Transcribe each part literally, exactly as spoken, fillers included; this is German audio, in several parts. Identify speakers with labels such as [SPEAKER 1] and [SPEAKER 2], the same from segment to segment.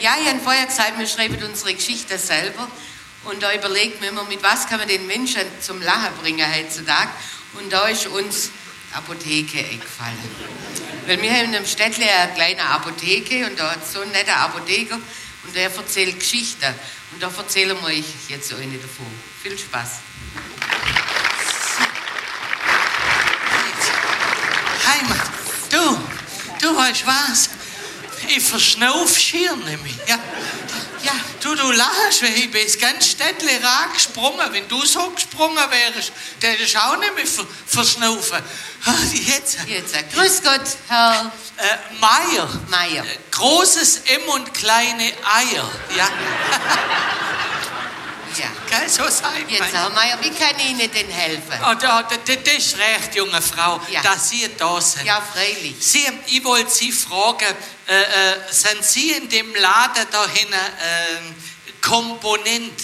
[SPEAKER 1] Ja, ich habe vorher gesagt, wir schreiben unsere Geschichte selber. Und da überlegt man immer, mit was kann man den Menschen zum Lachen bringen heutzutage. Und da ist uns Apotheke eingefallen. Weil wir haben in einem Städtle eine kleine Apotheke und da hat so ein netter Apotheker und der erzählt Geschichten. Und da erzählen wir euch jetzt eine davon. Viel Spaß.
[SPEAKER 2] Heimat, du, du weißt was? Ich verschnauf schier nämlich. Ja, ja, du, du lachst, weil ich bin das ganze Städtle ran gesprungen. Wenn du so gesprungen wärst, der hättest du auch nicht mehr ver verschnaufen. Ah, jetzt.
[SPEAKER 1] Jetzt, grüß Gott, Herr
[SPEAKER 2] äh, Meier.
[SPEAKER 1] Meier.
[SPEAKER 2] Äh, großes M und kleine Eier. Ja.
[SPEAKER 1] Ja.
[SPEAKER 2] Gell, so sagt
[SPEAKER 1] Jetzt,
[SPEAKER 2] man.
[SPEAKER 1] Herr Meier, wie kann ich Ihnen denn helfen?
[SPEAKER 2] Oh, da, da, das ist recht, junge Frau,
[SPEAKER 1] Ja.
[SPEAKER 2] dass Sie da sind.
[SPEAKER 1] Ja, freilich.
[SPEAKER 2] Sie, ich wollte Sie fragen, äh, äh, sind Sie in dem Laden da hinten äh, Komponent?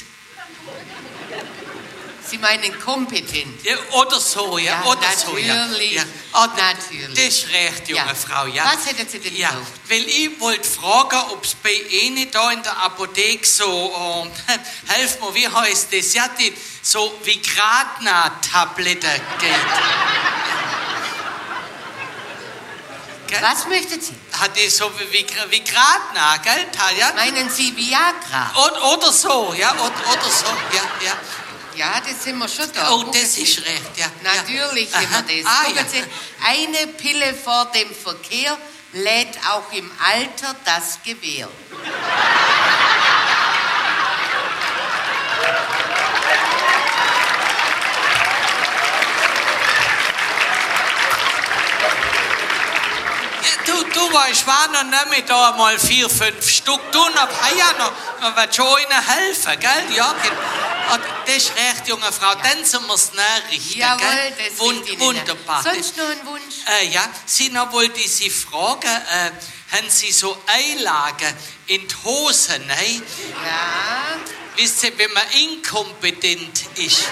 [SPEAKER 1] Sie meinen kompetent?
[SPEAKER 2] Ja, oder so, ja,
[SPEAKER 1] Ja,
[SPEAKER 2] oder
[SPEAKER 1] natürlich.
[SPEAKER 2] so, ja. ja. Oh,
[SPEAKER 1] Natürlich.
[SPEAKER 2] Das ist recht, junge
[SPEAKER 1] Ja.
[SPEAKER 2] Frau, ja.
[SPEAKER 1] Was hätten Sie denn
[SPEAKER 2] Ja,
[SPEAKER 1] gebraucht?
[SPEAKER 2] weil ich wollte fragen, ob es bei Ihnen da in der Apotheke so, oh, helf mir, wie heißt das, ja, die so Vigratna-Tabletten geht. Gell?
[SPEAKER 1] Was möchten Sie?
[SPEAKER 2] Hat die so wie Vigratna, gell, Talja?
[SPEAKER 1] Meinen Sie Viagra?
[SPEAKER 2] Oder, oder so, ja, oder, oder so, ja, ja.
[SPEAKER 1] Ja, das sind wir schon da.
[SPEAKER 2] Oh,
[SPEAKER 1] Gucken
[SPEAKER 2] das
[SPEAKER 1] Sie.
[SPEAKER 2] ist recht, ja.
[SPEAKER 1] Natürlich
[SPEAKER 2] ja.
[SPEAKER 1] sind wir das.
[SPEAKER 2] Ah,
[SPEAKER 1] Gucken
[SPEAKER 2] ja.
[SPEAKER 1] Sie, eine Pille vor dem Verkehr lädt auch im Alter das Gewehr.
[SPEAKER 2] Du, du weißt, war noch nicht da mal vier, fünf Stück. Du noch, ah ja, noch, noch wird schon ihnen helfen, gell? Ja, und das ist recht, junge Frau. Dann sind wir es nachrichten,
[SPEAKER 1] Jawohl,
[SPEAKER 2] gell?
[SPEAKER 1] das
[SPEAKER 2] Wund,
[SPEAKER 1] liegt Ihnen.
[SPEAKER 2] Wunderbar.
[SPEAKER 1] Sonst noch ein Wunsch?
[SPEAKER 2] Äh, ja, Sie noch wollte ich Sie fragen, äh, haben Sie so Einlagen in die Hosen, ne?
[SPEAKER 1] Ja.
[SPEAKER 2] Wisst ihr, wenn man inkompetent ist?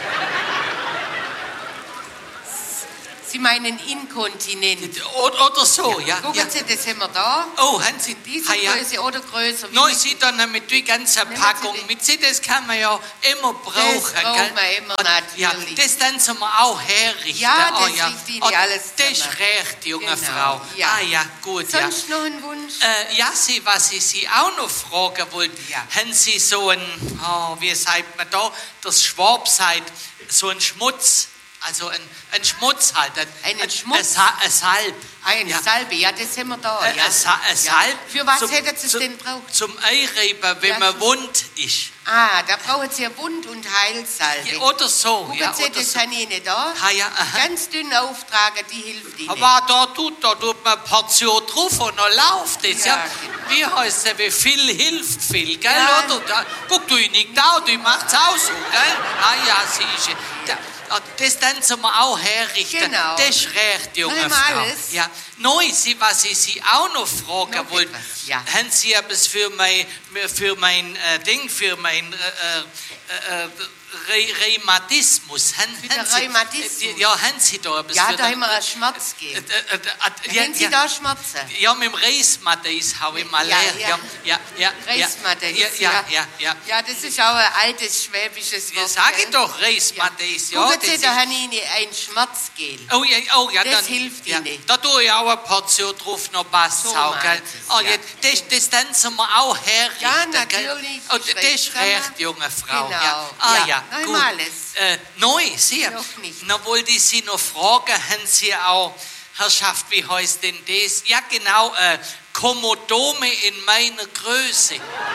[SPEAKER 1] Sie meinen inkontinent.
[SPEAKER 2] Oder, oder so, ja.
[SPEAKER 1] Gucken
[SPEAKER 2] ja.
[SPEAKER 1] Sie, das haben wir da.
[SPEAKER 2] Oh, haben Sie
[SPEAKER 1] Diese
[SPEAKER 2] ah, ja.
[SPEAKER 1] Größe oder größer. Wie
[SPEAKER 2] Nein,
[SPEAKER 1] mit-
[SPEAKER 2] Sie dann mit die ganze
[SPEAKER 1] Nehmen
[SPEAKER 2] Packung.
[SPEAKER 1] Sie die.
[SPEAKER 2] Mit Sie, das kann man ja immer brauchen.
[SPEAKER 1] braucht
[SPEAKER 2] gell?
[SPEAKER 1] man immer,
[SPEAKER 2] Und, ja,
[SPEAKER 1] natürlich.
[SPEAKER 2] das dann sind wir auch herrichten.
[SPEAKER 1] Ja,
[SPEAKER 2] oh,
[SPEAKER 1] das
[SPEAKER 2] ja.
[SPEAKER 1] liegt Ihnen
[SPEAKER 2] Und
[SPEAKER 1] alles
[SPEAKER 2] das ist
[SPEAKER 1] zusammen.
[SPEAKER 2] recht, junge
[SPEAKER 1] Genau,
[SPEAKER 2] Frau.
[SPEAKER 1] ja.
[SPEAKER 2] Ah ja, gut, ja.
[SPEAKER 1] Sonst noch ein Wunsch?
[SPEAKER 2] Äh, ja, Sie, was ich Sie auch noch fragen wollte,
[SPEAKER 1] Ja.
[SPEAKER 2] haben Sie so ein, oh, wie sagt man da, das Schwab sagt, so ein Schmutz, also ein, ein Schmutz halt. Ein,
[SPEAKER 1] Einen
[SPEAKER 2] ein,
[SPEAKER 1] Schmutz?
[SPEAKER 2] Ein, Sa- ein Salb.
[SPEAKER 1] Eine
[SPEAKER 2] ja.
[SPEAKER 1] Salbe, ja, das haben wir da.
[SPEAKER 2] Ein,
[SPEAKER 1] ja.
[SPEAKER 2] ein, Sa- ein
[SPEAKER 1] Ja.
[SPEAKER 2] Salb.
[SPEAKER 1] Für was
[SPEAKER 2] zum-
[SPEAKER 1] hätten Sie es
[SPEAKER 2] zum-
[SPEAKER 1] denn braucht?
[SPEAKER 2] Zum Einreiben, wenn
[SPEAKER 1] Ja,
[SPEAKER 2] man
[SPEAKER 1] zum-
[SPEAKER 2] wund ist.
[SPEAKER 1] Ah, da brauchen Sie ja Wund- und Heilsalbe.
[SPEAKER 2] Ja, oder so.
[SPEAKER 1] Gucken
[SPEAKER 2] ja,
[SPEAKER 1] Sie,
[SPEAKER 2] oder
[SPEAKER 1] das
[SPEAKER 2] so.
[SPEAKER 1] habe ich Ihnen da.
[SPEAKER 2] Ah, ja, aha.
[SPEAKER 1] Ganz dünn auftragen, die hilft Ihnen.
[SPEAKER 2] Aber da tut, da tut man eine Portion drauf und dann läuft das. Ja.
[SPEAKER 1] Ja,
[SPEAKER 2] Wie heißt es, wie viel hilft viel, gell?
[SPEAKER 1] Ja.
[SPEAKER 2] Oder? Da, guck, du nicht da, du machst auch so, gell? Ah ja, siehst du. Da, das dann zum wir auch herrichten.
[SPEAKER 1] Genau.
[SPEAKER 2] Das ist recht, junge
[SPEAKER 1] Haben wir
[SPEAKER 2] Frau.
[SPEAKER 1] alles?
[SPEAKER 2] Ja. Neu, Sie, was ich Sie auch noch fragen
[SPEAKER 1] Noch
[SPEAKER 2] wollte,
[SPEAKER 1] etwas, ja.
[SPEAKER 2] haben Sie etwas für mein, für mein äh, Ding, für mein äh, äh, äh, Re Rheumatismus? Haben,
[SPEAKER 1] Für den
[SPEAKER 2] haben Sie,
[SPEAKER 1] Rheumatismus?
[SPEAKER 2] äh, Ja, haben Sie da etwas
[SPEAKER 1] Ja,
[SPEAKER 2] für
[SPEAKER 1] da
[SPEAKER 2] den-
[SPEAKER 1] haben wir einen Schmerz gegeben.
[SPEAKER 2] äh, äh, äh, ja,
[SPEAKER 1] Haben Sie
[SPEAKER 2] ja.
[SPEAKER 1] da Schmerzen?
[SPEAKER 2] Ja, mit dem Reismatheis habe ich mal
[SPEAKER 1] Ja,
[SPEAKER 2] leer.
[SPEAKER 1] ja.
[SPEAKER 2] Ja, ja, ja.
[SPEAKER 1] Reismatheis,
[SPEAKER 2] Ja, ja,
[SPEAKER 1] ja.
[SPEAKER 2] ja, ja.
[SPEAKER 1] Ja, das ist auch ein altes schwäbisches
[SPEAKER 2] Ja,
[SPEAKER 1] Wort.
[SPEAKER 2] sag ich
[SPEAKER 1] gell?
[SPEAKER 2] doch, Reismatheis. Ja,
[SPEAKER 1] Gucken
[SPEAKER 2] das
[SPEAKER 1] Sie,
[SPEAKER 2] ist-
[SPEAKER 1] da habe ich Ihnen ein Schmerzgel.
[SPEAKER 2] Oh ja, oh ja,
[SPEAKER 1] Das
[SPEAKER 2] dann,
[SPEAKER 1] hilft
[SPEAKER 2] ja,
[SPEAKER 1] Ihnen.
[SPEAKER 2] Da tue ich auch eine Portion drauf, noch passt
[SPEAKER 1] So
[SPEAKER 2] auch, gell?
[SPEAKER 1] meint es,
[SPEAKER 2] Oh,
[SPEAKER 1] ja.
[SPEAKER 2] ja, das, das dann sind wir auch herrichten,
[SPEAKER 1] Ja,
[SPEAKER 2] gell?
[SPEAKER 1] natürlich,
[SPEAKER 2] Und
[SPEAKER 1] ist
[SPEAKER 2] das
[SPEAKER 1] recht
[SPEAKER 2] ist
[SPEAKER 1] zusammen.
[SPEAKER 2] recht, junge Frau.
[SPEAKER 1] Genau,
[SPEAKER 2] Ja. Ah
[SPEAKER 1] ja.
[SPEAKER 2] ja,
[SPEAKER 1] Noch
[SPEAKER 2] gut.
[SPEAKER 1] immer alles.
[SPEAKER 2] Äh, neu, Sie.
[SPEAKER 1] Noch nicht.
[SPEAKER 2] Noch wollte ich Sie noch fragen, haben Sie auch, Herrschaft, wie heißt denn das? Ja, genau, äh, Komodome in meiner Größe.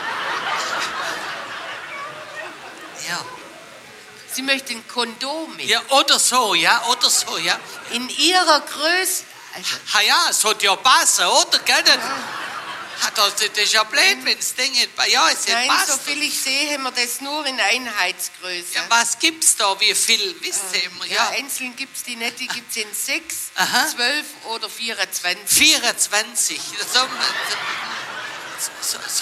[SPEAKER 2] Ja.
[SPEAKER 1] Sie möchten Kondome.
[SPEAKER 2] Ja, oder so, ja, oder so, ja.
[SPEAKER 1] In Ihrer Größe. Also,
[SPEAKER 2] Ha ja, es hat ja passen, oder? Gell? Das, ha, das, das ist ja blöd, wenn das Ding nicht, ja, es
[SPEAKER 1] nein,
[SPEAKER 2] passt.
[SPEAKER 1] so viel ich sehe, haben wir das nur in Einheitsgröße.
[SPEAKER 2] Ja, was gibt's da, wie viel, wisst ihr immer,
[SPEAKER 1] Ja,
[SPEAKER 2] ja.
[SPEAKER 1] einzeln gibt es die nicht, die gibt es in sechs,
[SPEAKER 2] Aha.
[SPEAKER 1] zwölf oder vierundzwanzig.
[SPEAKER 2] vierundzwanzig. So, so, so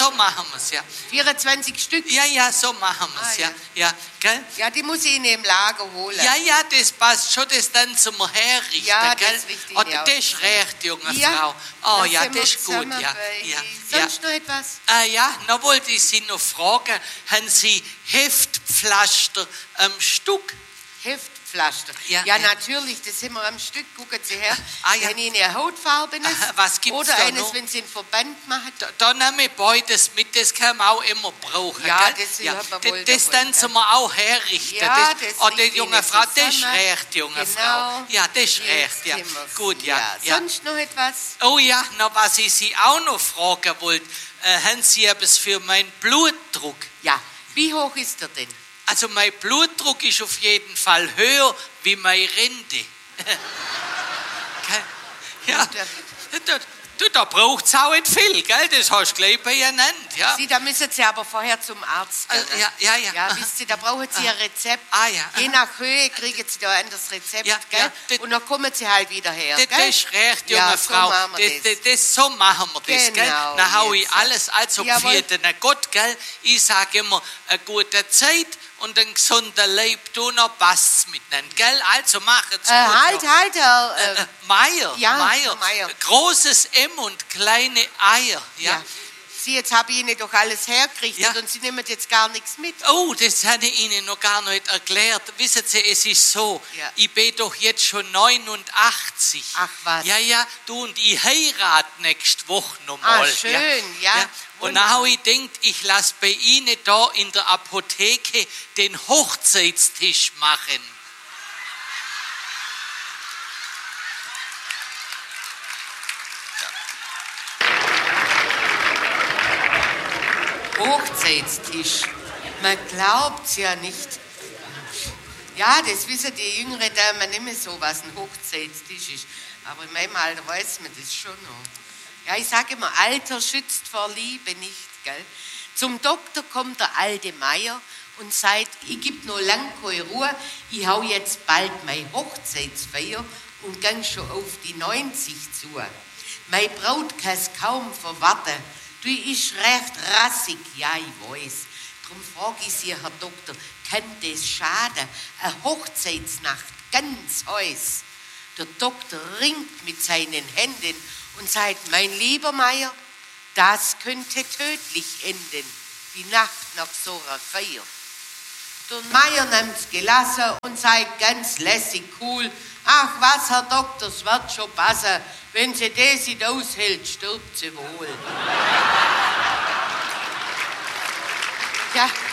[SPEAKER 2] so machen wir's, ja.
[SPEAKER 1] vierundzwanzig Stück?
[SPEAKER 2] Ja, ja, so machen wir's,
[SPEAKER 1] Ah,
[SPEAKER 2] ja.
[SPEAKER 1] ja.
[SPEAKER 2] ja. Gell?
[SPEAKER 1] Ja, die muss ich Ihnen im Lager holen.
[SPEAKER 2] Ja, ja, das passt schon, das dann zum Herrichten,
[SPEAKER 1] Ja, das
[SPEAKER 2] gell?
[SPEAKER 1] richte ich
[SPEAKER 2] Oh,
[SPEAKER 1] Ihnen
[SPEAKER 2] das ist recht, junge
[SPEAKER 1] Ja,
[SPEAKER 2] Frau. Oh
[SPEAKER 1] da
[SPEAKER 2] ja,
[SPEAKER 1] sind wir
[SPEAKER 2] das ist gut,
[SPEAKER 1] zusammen
[SPEAKER 2] ja.
[SPEAKER 1] bei-
[SPEAKER 2] ja,
[SPEAKER 1] Sonst
[SPEAKER 2] ja.
[SPEAKER 1] noch etwas?
[SPEAKER 2] Ah, ja, noch wollte ich Sie noch fragen, haben Sie Heftpflaster am Stück?
[SPEAKER 1] Heftpflaster.
[SPEAKER 2] Ja,
[SPEAKER 1] Ja,
[SPEAKER 2] ja.
[SPEAKER 1] natürlich, das sind wir am Stück. Gucken Sie her.
[SPEAKER 2] Ah, ja.
[SPEAKER 1] Wenn Ihnen eine Hautfarbenes
[SPEAKER 2] Aha, was gibt's
[SPEAKER 1] oder
[SPEAKER 2] da
[SPEAKER 1] eines,
[SPEAKER 2] noch?
[SPEAKER 1] wenn Sie einen Verband machen.
[SPEAKER 2] Da, da nehme ich beides mit, das kann man auch immer brauchen.
[SPEAKER 1] Ja,
[SPEAKER 2] gell?
[SPEAKER 1] das hat man wohl
[SPEAKER 2] Das, das
[SPEAKER 1] davon,
[SPEAKER 2] dann zum wir auch herrichten.
[SPEAKER 1] Ja,
[SPEAKER 2] das,
[SPEAKER 1] das
[SPEAKER 2] oh, die
[SPEAKER 1] liegt
[SPEAKER 2] junge
[SPEAKER 1] Ihnen
[SPEAKER 2] Frau, das ist
[SPEAKER 1] zusammen.
[SPEAKER 2] recht, junge
[SPEAKER 1] Genau.
[SPEAKER 2] Frau. Ja, das ist
[SPEAKER 1] Jetzt
[SPEAKER 2] recht, ja.
[SPEAKER 1] sind wir's.
[SPEAKER 2] Gut, ja.
[SPEAKER 1] Ja.
[SPEAKER 2] ja.
[SPEAKER 1] Sonst noch etwas?
[SPEAKER 2] Oh ja, noch was ich Sie auch noch fragen wollte. Äh, haben Sie etwas für meinen Blutdruck?
[SPEAKER 1] Ja. Wie hoch ist er denn?
[SPEAKER 2] Also mein Blutdruck ist auf jeden Fall höher wie meine Rente. Gell? Ja, da, du, da braucht es auch nicht viel, gell? Das hast du gleich benannt, ja.
[SPEAKER 1] Sie, da müssen Sie aber vorher zum Arzt gehen.
[SPEAKER 2] Also, ja, ja, ja.
[SPEAKER 1] Ja, wisst ihr, da brauchen Sie ein Rezept.
[SPEAKER 2] Ah, ja.
[SPEAKER 1] Je nach Höhe kriegen Sie da ein anderes Rezept,
[SPEAKER 2] Ja,
[SPEAKER 1] gell?
[SPEAKER 2] ja, das-
[SPEAKER 1] Und dann kommen Sie halt wieder her,
[SPEAKER 2] Das,
[SPEAKER 1] gell?
[SPEAKER 2] das ist recht, junge
[SPEAKER 1] Ja, so
[SPEAKER 2] Frau.
[SPEAKER 1] machen wir
[SPEAKER 2] das,
[SPEAKER 1] das.
[SPEAKER 2] das, das, so machen wir das, gell?
[SPEAKER 1] Genau,
[SPEAKER 2] Dann hau ich
[SPEAKER 1] jetzt.
[SPEAKER 2] alles, also
[SPEAKER 1] Jawohl.
[SPEAKER 2] für den Gott, gell? Ich sage immer, eine gute Zeit und ein gesunder Leib, du noch passt's miteinander, gell? Also machen's
[SPEAKER 1] Äh,
[SPEAKER 2] gut.
[SPEAKER 1] halt,
[SPEAKER 2] ja.
[SPEAKER 1] halt, Herr, äh,
[SPEAKER 2] Äh, Meier,
[SPEAKER 1] Ja,
[SPEAKER 2] Meier.
[SPEAKER 1] Herr Meier.
[SPEAKER 2] Großes M und kleine Eier, ja.
[SPEAKER 1] ja. Sie, jetzt habe ich Ihnen doch alles hergerichtet
[SPEAKER 2] Ja.
[SPEAKER 1] und Sie nehmen jetzt gar nichts mit.
[SPEAKER 2] Oh, das habe ich Ihnen noch gar nicht erklärt. Wissen Sie, es ist so,
[SPEAKER 1] Ja.
[SPEAKER 2] ich bin doch jetzt schon neunundachtzig.
[SPEAKER 1] Ach, was.
[SPEAKER 2] Ja, ja, du und ich heirate nächste Woche
[SPEAKER 1] Ah,
[SPEAKER 2] nochmal.
[SPEAKER 1] schön, ja.
[SPEAKER 2] Und dann habe ich gedacht, ich lasse bei Ihnen da in der Apotheke den Hochzeitstisch machen.
[SPEAKER 1] Hochzeitstisch. Man glaubt's ja nicht. Ja, das wissen die Jüngeren Damen nicht mehr so, was ein Hochzeitstisch ist. Aber in meinem Alter weiß man das schon noch. Ja, ich sage immer, Alter schützt vor Liebe nicht, gell? Zum Doktor kommt der alte Meier und sagt, ich gebe noch lang keine Ruhe, ich hau jetzt bald meine Hochzeitsfeier und gang schon auf die neunzig zu. Meine Braut kann's kaum verwarten. Du ist recht rassig, ja, ich weiß. Drum frage ich Sie, Herr Doktor, kann das schaden? Eine Hochzeitsnacht, ganz heiß. Der Doktor ringt mit seinen Händen und sagt, mein lieber Meier, das könnte tödlich enden, die Nacht nach so einer Feier. Der Meier nimmt's gelassen und sagt ganz lässig cool, ach was, Herr Doktor, es wird schon passen, wenn sie das nicht aushält, stirbt sie wohl. Ja,